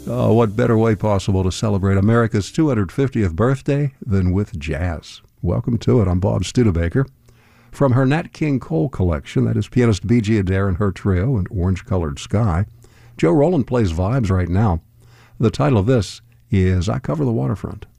What better way possible to celebrate America's 250th birthday than with jazz? Welcome to it. I'm Bob Studebaker. From her Nat King Cole collection, that is pianist B.G. Adair and her trio and Orange-Colored Sky, Joe Roland plays vibes right now. The title of this is I Cover the Waterfront.